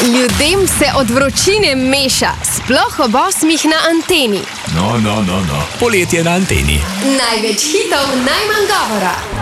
Ljudem se od vročine meša, sploh ob 8 na anteni. No. Poletje na anteni. Največ hitov, najmanj govora.